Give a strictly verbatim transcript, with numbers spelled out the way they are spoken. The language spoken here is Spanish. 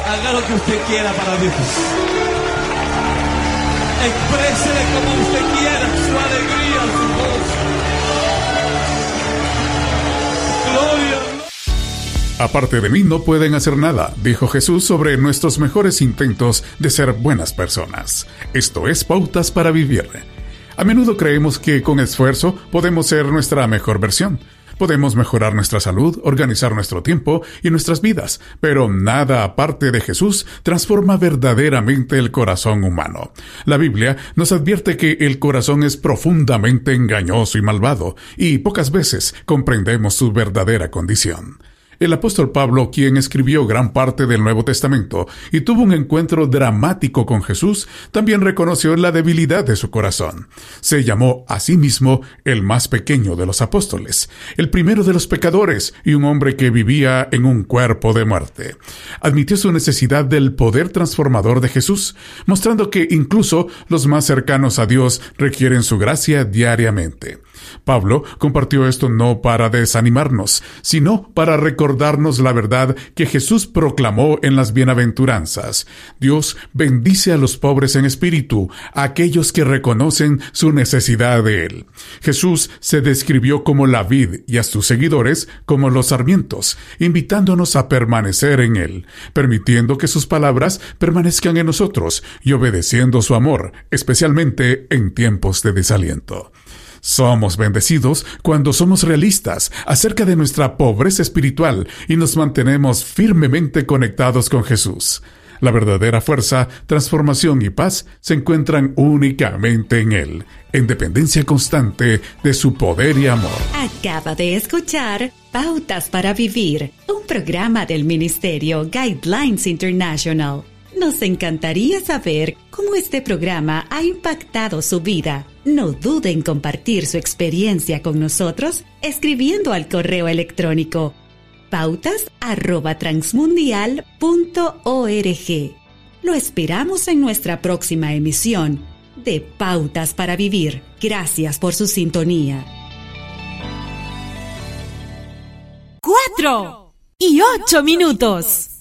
Haga lo que usted quiera para Dios. Exprésele como usted quiera su alegría, su gozo. Gloria. Aparte de mí no pueden hacer nada, dijo Jesús sobre nuestros mejores intentos de ser buenas personas. Esto es Pautas para Vivir. A menudo creemos que con esfuerzo podemos ser nuestra mejor versión. Podemos mejorar nuestra salud, organizar nuestro tiempo y nuestras vidas, pero nada aparte de Jesús transforma verdaderamente el corazón humano. La Biblia nos advierte que el corazón es profundamente engañoso y malvado, y pocas veces comprendemos su verdadera condición. El apóstol Pablo, quien escribió gran parte del Nuevo Testamento y tuvo un encuentro dramático con Jesús, también reconoció la debilidad de su corazón. Se llamó a sí mismo el más pequeño de los apóstoles, el primero de los pecadores y un hombre que vivía en un cuerpo de muerte. Admitió su necesidad del poder transformador de Jesús, mostrando que incluso los más cercanos a Dios requieren su gracia diariamente. Pablo compartió esto no para desanimarnos, sino para recordarnos la verdad que Jesús proclamó en las bienaventuranzas. Dios bendice a los pobres en espíritu, a aquellos que reconocen su necesidad de Él. Jesús se describió como la vid y a sus seguidores como los sarmientos, invitándonos a permanecer en Él, permitiendo que sus palabras permanezcan en nosotros y obedeciendo su amor, especialmente en tiempos de desaliento. Somos bendecidos cuando somos realistas acerca de nuestra pobreza espiritual y nos mantenemos firmemente conectados con Jesús. La verdadera fuerza, transformación y paz se encuentran únicamente en Él, en dependencia constante de su poder y amor. Acaba de escuchar Pautas para Vivir, un programa del Ministerio Guidelines International. Nos encantaría saber cómo este programa ha impactado su vida. No dude en compartir su experiencia con nosotros escribiendo al correo electrónico pautas arroba transmundial punto org. Lo esperamos en nuestra próxima emisión de Pautas para Vivir. Gracias por su sintonía. Cuatro y ocho minutos.